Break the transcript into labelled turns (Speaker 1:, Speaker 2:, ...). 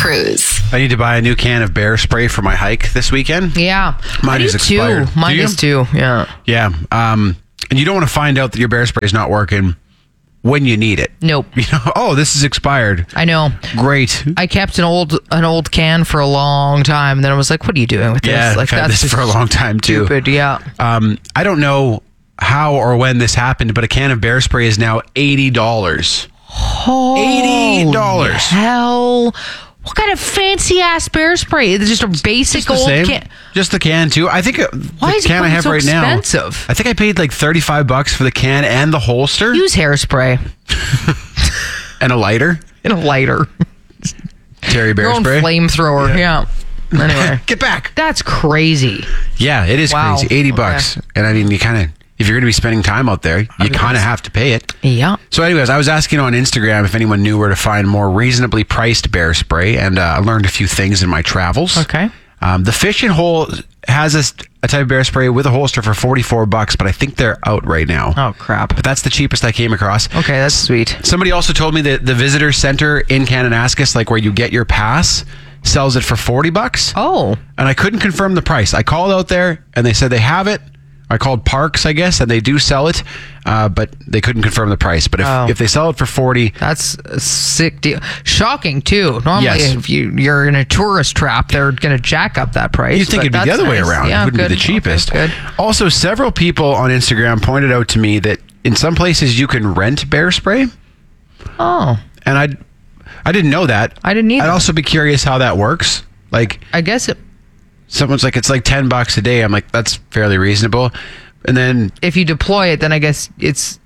Speaker 1: Cruz.
Speaker 2: I need to buy a new can of bear spray for my hike this weekend.
Speaker 3: Yeah.
Speaker 2: Mine is expired.
Speaker 3: Mine is too. Yeah.
Speaker 2: Yeah. And you don't want to find out that your bear spray is not working when you need it.
Speaker 3: Nope.
Speaker 2: Oh, this is expired.
Speaker 3: I know.
Speaker 2: Great.
Speaker 3: I kept an old can for a long time, and then I was like, "What are you doing with this?"
Speaker 2: Yeah,
Speaker 3: Like
Speaker 2: I've had this for a long time too.
Speaker 3: Stupid. Yeah.
Speaker 2: I don't know how or when this happened, but a can of bear spray is now $80. $80.
Speaker 3: Hell. What kind of fancy ass bear spray? It's just a basic
Speaker 2: Just the
Speaker 3: old
Speaker 2: same.
Speaker 3: can.
Speaker 2: Just the can too. I think
Speaker 3: Why
Speaker 2: the
Speaker 3: is it
Speaker 2: can I have
Speaker 3: so
Speaker 2: right
Speaker 3: expensive?
Speaker 2: now. I think I paid like $35 for the can and the holster
Speaker 3: Use hairspray
Speaker 2: and a lighter.
Speaker 3: and a lighter.
Speaker 2: Terry Bear
Speaker 3: Your own
Speaker 2: spray.
Speaker 3: flamethrower. Yeah. Anyway,
Speaker 2: Get back.
Speaker 3: that's crazy.
Speaker 2: Yeah, it is
Speaker 3: Wow.
Speaker 2: crazy. $80. And I mean, you kind of, if you're going to be spending time out there, you kind of have to pay it.
Speaker 3: Yeah.
Speaker 2: So anyways, I was asking on Instagram if anyone knew where to find more reasonably priced bear spray, and I learned a few things in my travels.
Speaker 3: Okay.
Speaker 2: The Fish and Hole has a type of bear spray with a holster for $44, but I think they're out right now.
Speaker 3: Oh crap.
Speaker 2: But that's the cheapest I came across.
Speaker 3: Okay, that's sweet.
Speaker 2: Somebody also told me that the visitor center in Kananaskis, like where you get your pass, sells it for $40.
Speaker 3: Oh.
Speaker 2: And I couldn't confirm the price. I called out there and they said they have it. I called Parks, I guess, and they do sell it, but they couldn't confirm the price. But if they sell it for $40,
Speaker 3: That's a sick deal. Shocking too. Normally,
Speaker 2: Yes.
Speaker 3: if you're in a tourist trap, they're going to jack up that price.
Speaker 2: you'd think
Speaker 3: but
Speaker 2: it'd be the
Speaker 3: that's
Speaker 2: other way
Speaker 3: nice.
Speaker 2: around.
Speaker 3: Yeah,
Speaker 2: It wouldn't
Speaker 3: good.
Speaker 2: be the cheapest.
Speaker 3: Okay, good.
Speaker 2: Also, several people on Instagram pointed out to me that in some places you can rent bear spray,
Speaker 3: Oh,
Speaker 2: and I didn't know that.
Speaker 3: I didn't either.
Speaker 2: I'd also be curious how that works. Like,
Speaker 3: I guess
Speaker 2: someone's like, it's like $10 a day. I'm like, that's fairly reasonable. And then
Speaker 3: if you deploy it, then I guess it's